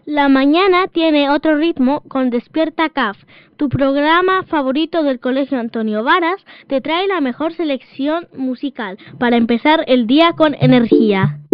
La mañana tiene otro ritmo con Despierta CAF. Tu programa favorito del Colegio Antonio Varas te trae la mejor selección musical para empezar el día con energía.